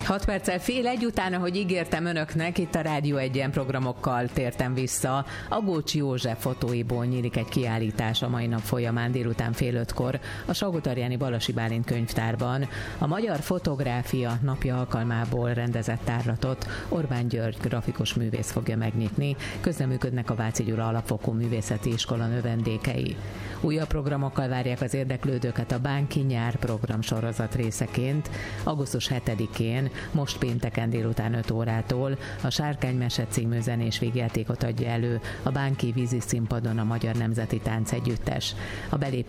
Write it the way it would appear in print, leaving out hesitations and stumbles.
6 perccel fél egy után, ahogy ígértem önöknek, itt a Rádió 1 programokkal tértem vissza. A Gócsi József fotóiból nyílik egy kiállítás a mai nap folyamán délután fél 5-kor a Salgótarjáni Balasi Bálint könyvtárban. A Magyar Fotográfia napja alkalmából rendezett tárlatot Orbán György grafikus művész fogja megnyitni. Közreműködnek a Váci Gyula Alapfokú Művészeti Iskola növendékei. Újabb programokkal várják az érdeklődőket a Bánki Nyár program sorozat részeként. Augusztus 7-én, most pénteken délután 5 órától a Sárkánymese című zenés vígjátékot adja elő a Bánki vízi színpadon a Magyar Nemzeti Táncegyüttes. A belépő